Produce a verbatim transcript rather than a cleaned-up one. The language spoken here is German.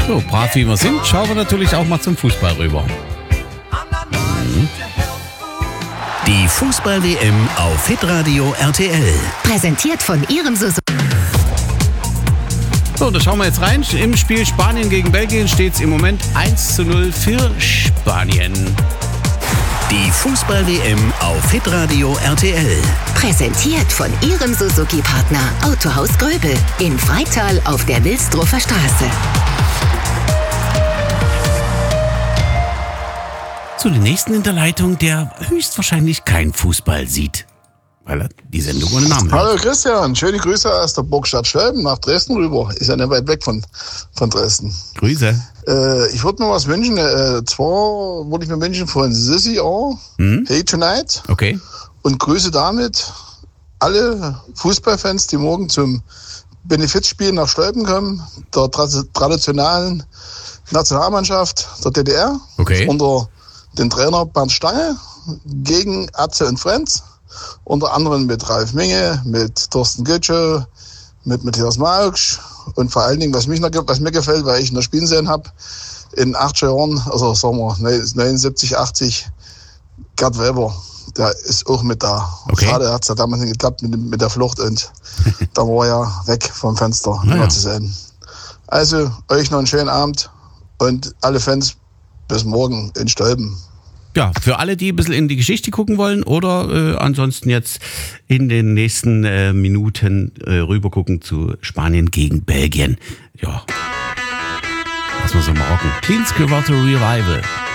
So, brav wie wir sind, schauen wir natürlich auch mal zum Fußball rüber. Mhm. Die Fußball-W M auf Hitradio R T L. Präsentiert von Ihrem Suzuki. So, da schauen wir jetzt rein. Im Spiel Spanien gegen Belgien steht es im Moment eins zu null für Spanien. Die Fußball-W M auf Hitradio R T L. Präsentiert von Ihrem Suzuki-Partner Autohaus Gröbel in Freital auf der Wilsdruffer Straße. Zu den nächsten in der Leitung, der höchstwahrscheinlich kein Fußball sieht, weil er die Sendung ohne Namen hört. Hallo Christian, schöne Grüße aus der Burgstadt Schwelben nach Dresden rüber. Ist ja nicht weit weg von, von Dresden. Grüße. Äh, ich würde mir was wünschen. Äh, zwar würde ich mir wünschen von Sissy O, hm? Hey Tonight. Okay. Und grüße damit alle Fußballfans, die morgen zum Benefizspiel nach Stolpen kommen, der tra- traditionellen Nationalmannschaft der D D R. Okay. Unter den Trainer Bernd Stange gegen Atze und Friends. Unter anderem mit Ralf Minge, mit Thorsten Götze, mit Matthias Maucksch und vor allen Dingen, was, mich noch, was mir gefällt, weil ich noch spielen sehen habe, in achtziger Jahren, also sagen wir neunundsiebzig, achtzig, Gerd Weber, der ist auch mit da. Okay. Schade, hat es ja damals nicht geklappt mit, mit der Flucht und da war er ja weg vom Fenster, naja. Immer zu sehen. Also, euch noch einen schönen Abend und alle Fans bis morgen in Stolpen. Ja, für alle, die ein bisschen in die Geschichte gucken wollen oder äh, ansonsten jetzt in den nächsten äh, Minuten äh, rüber gucken zu Spanien gegen Belgien. Ja, lass mal so mal rocken. Clean Squatter Revival.